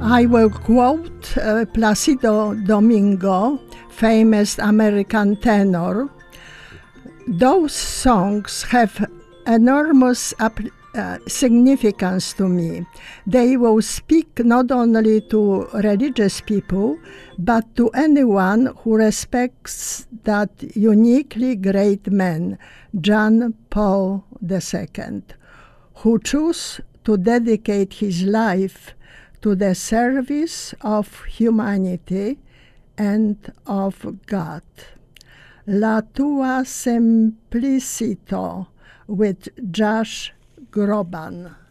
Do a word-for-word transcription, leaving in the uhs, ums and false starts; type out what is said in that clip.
I will quote uh, Placido Domingo, famous American tenor. Those songs have enormous uh, significance to me. They will speak not only to religious people, but to anyone who respects that uniquely great man, John Paul the Second, who chose to dedicate his life to the service of humanity and of God. La tua simplicito with Josh Groban.